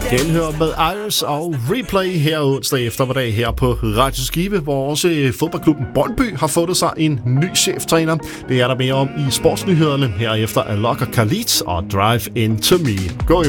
Genhør med Iris og Replay her onsdag eftermiddag her på Radio Skive, hvor også fodboldklubben Brøndby har fundet sig en ny cheftræner. Det er der mere om i sportsnyhederne herefter Alok og Khalid og Drive Into Me. Gå